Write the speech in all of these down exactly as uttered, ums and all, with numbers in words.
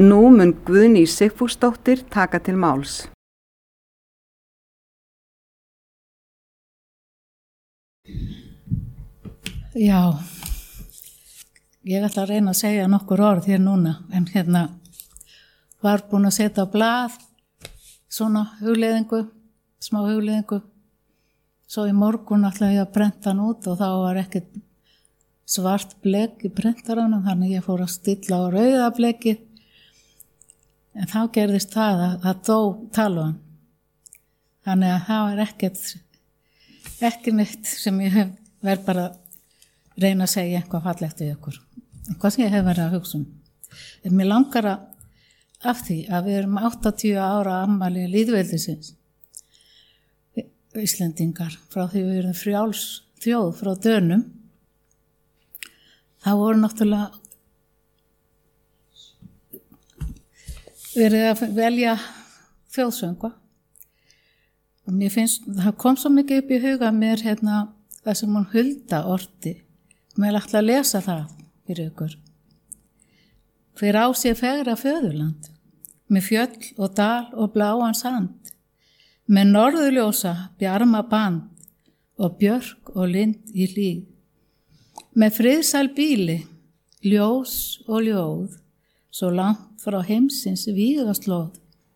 Nú mun Guðný Sigfúsdóttir taka til máls. Já, ég ætla að reyna að segja nokkur orð hér núna, en hérna var búin að setja á blað svona hugleiðingu, smá hugleiðingu. Svo í morgun ætla ég að prenta hann út og þá var ekkert svart blek í prentaranum, þannig ég fór að stilla á rauða bleki. En þá gerðist það að það dó talvan. Þannig að það var ekkert, ekki neitt sem ég hef verið bara að reyna að segja eitthvað fallegt við ykkur. Eitthvað sem ég hef verið að hugsa um. En mér langar að af því að við erum áttatíu ára afmæli lýðveldisins. Íslendingar, frá því við erum frjáls þjóð frá Dönum. Það voru náttúrulega verið að velja þjóðsöngva. Og mér finnst, það kom svo mikið upp í huga mér hérna það sem hún Hulda orti. Mér ætla að lesa það fyrir ykkur. Hver á sér fegra föðurland, með fjöll og dal og bláan sand, með norðurljósa bjarma band og björk og lind í hlíð, með friðsæl bíli, ljós og ljóð, svo langt frá heimsins vígaslóð.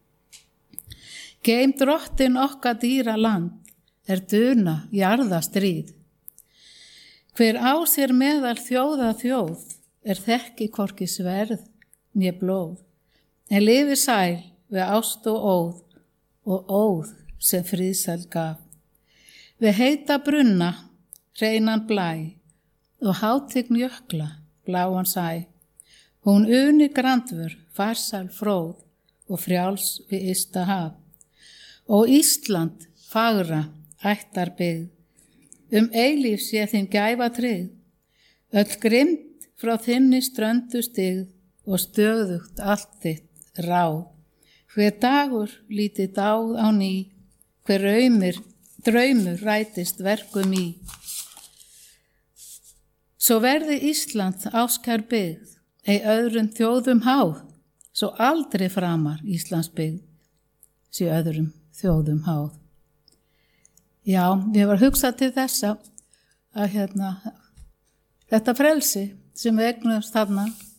Geym drottin okkar dýra land, er duna jarða stríð. Hver á sér meðal þjóða þjóð, er þekki hvorki sverð né blóð, en lifi sæl við ást og óð, og óð sem friðsæl gaf. Við heita brunna, hreinan blæ, og hátign jökla, bláan sæ. Hún uni grandvör, farsæl fróð, og frjáls við ysta haf. Og Ísland, fagra, ættar byggð, um eilíf sé þín gæfa tryggð, öll grimmt frá þinni ströndu stigð og stöðugt allt þitt ráð. Hver dagur lítið dáð á ný, hver raumir, draumur rætist verkum í. Svo verði Ísland áskær byggð, ei öðrum þjóðum háð, svo aldrei framar Íslands byggð, sé öðrum þjóðum háð. Já, ég var hugsað til þessa að hérna, þetta frelsi sem við eignumst þarna